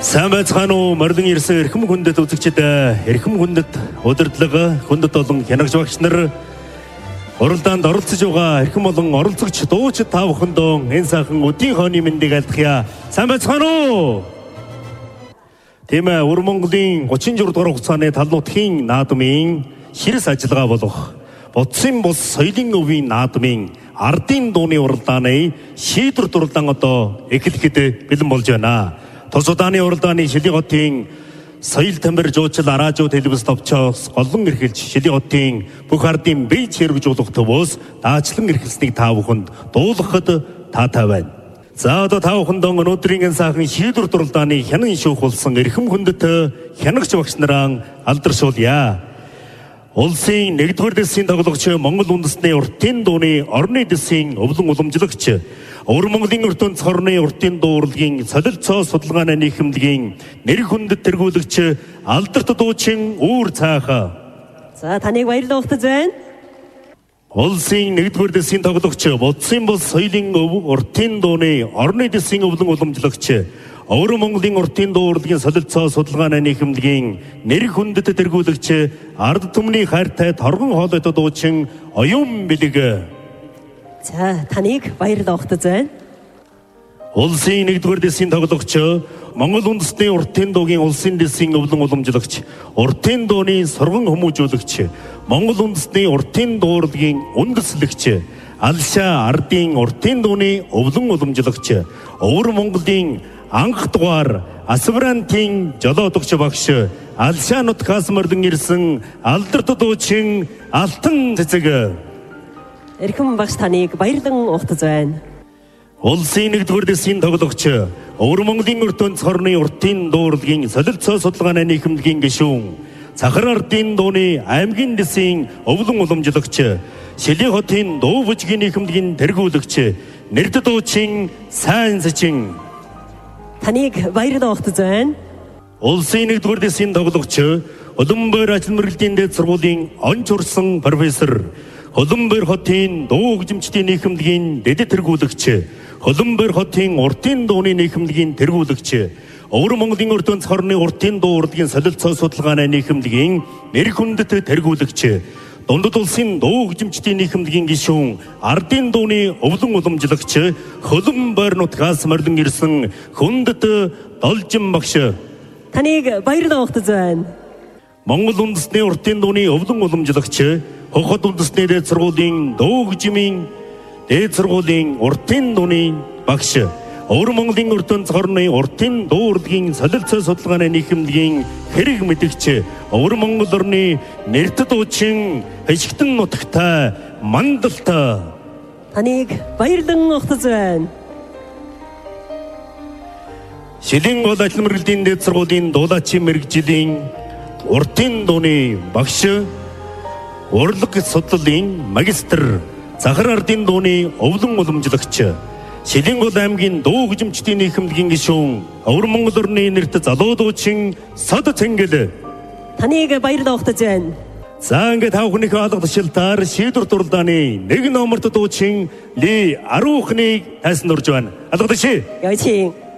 Сайн байцгаана уу мордон ирсэн эрхэм хүндэт үзэгчид эрхэм хүндэт удирдлага хүндэт болон хянагч багш нар уралдаанд оролцож байгаа эрхэм болон оролцогч дуучид та бүхэндөө энэ сайхан өдийн хооны мэндийг альдахья. Сайн байцгаана уу? Тийм ээ, Өр Монголын 36 дугаар хугацааны тал нутгийн наадмын ширс ажиллагаа болох Бодсын бус соёлын өвийн наадмын ардын дууны уралдааны шийдвэр дурлан одоо эхлэхэд бэлэн болж байна. Тус удааны уралдааны Шилэн хотын соёл тамир жуулчил араажууд телевиз товчоос голлон эрхэлж Шилэн хотын бүх ардын бие хэрэгжүүлэх төвөөс даачлан эрхэлснийг та бүхэнд дуулгахад таатай байна. За одоо та бүхэндээ өнөөдрийн сайхан шийдвэр дурлалдааны хянан шүүх болсон эрхэм хүндэт хянагч багш нараа алдаршуулъя. Улсын 1-р дэсийн тоглогч Монгол үндэстний уртын дууны орны дэсийн өвлөн уламжлагч Өр Монголын ертөнц хорны уртын дуу урлагийн солилцоо судалгааны нийгэмлэгийн нэр хүндэт тэргүүлэгч алдарт дуучин Үүр Цааха. За таныг баярлалаа ухтаж байна. Улсын 1-р дэсийн тоглогч Бодсын бус соёлын уртын дууны орны дэсийн өвлөн уламжлагч Өр Монголын уртын дуу урлагийн солилцоо судалгааны нийгэмлэгийн нэр хүндэт тэргүүлэгч ард түмний хайртай торгон хоолойд дуучин Оюун Бэлэг. За таныг баярлалаа ухтаж байна. Улсын 1-р дэсийн тоглогч Монгол үндэстний уртын дуугийн улсын дэсийн өвлөн уламжлагч уртын дууны сурган хүмүүжүүлэгч Монгол үндэстний уртын дуу урлагийн үндэслэгч Алшаа ардын уртын дууны өвлөн уламжлагч Өр Монголын анх дугаар Асврантын жолоодогч багш Алшаа нутгаас мордон ирсэн алдарт дуучин Алтан Цэцэг. Эрхэм багш таныг баярлан ухтаж байна. Улсын 1-р дэсийн тоглогч Өр Монголын ертөнц хорны уртын дуу урлагийн солилцоо судалгааны нийгэмлэгийн гишүүн Цахар ардын дууны аймгийн дэсийн өвлөн уламжлагч Шилэн хотын дуу бүжгийн нийгэмлэгийн тэргүүлэгч нэрд дуучин Сайн Сэчин. Таныг баярлалаа ухтаж байна. Улсын 1-р дэсийн тоглогч Улаанбаатар ажил мэргэжлийн дэд сургуулийн онц урсан профессор Улаанбаатар хотын дуу хөгжимчдийн нийгэмлэгийн дэд тэргүүлэгч Улаанбаатар хотын уртын дууны нийгэмлэгийн тэргүүлэгч Өр Монголын ертөнц хорны уртын дуу урлагийн солилцоо судалгааны нийгэмлэгийн нэр хүндэт тэргүүлэгч Дундад улсын дуу хөгжимчдийн нийгэмлэгийн гишүүн ардын дууны өвлөн уламжлагч Улаанбаатар нутгаас мордон ирсэн хүндэт Должин багш. Таныг баярлалаа ухтаж байна. Монгол үндэстний уртын дууны өвлөн уламжлагч Хохот үндэстний дэд сургуулийн дуу хөгжмийн дэд сургуулийн уртын дууны багш Өр Монголын ертөнц хорны уртын дуу урлагийн солилцоо судалгааны нийгэмлэгийн хэрэг мэдгч Өр Монгол орны нэрт дуучин Хашигтан нутагтай Мандалтай. Таныг баярлан ухтаж байна. Шилэн гол ажил мэргэжлийн дэд сургуулийн дуулаачийн мэргэжлийн уртын дууны багш урлаг судлалын магистр Цахар ардын дууны өвлөн уламжлагч Шилэн гол аймгийн дуу хөгжимчдийн нийгэмлэгийн гишүүн Өр Монгол орны нэрт залуу дуучин Сод Цэнгэл. Таныг баярлалаа ухтаж байна. За ингээд та бүхнийхээ алгадшилтаар шийдвэр дурлалдааны 1 номерт дуучин Ли Аруухныг тайсан дурж байна. Алгадши. Яйчин.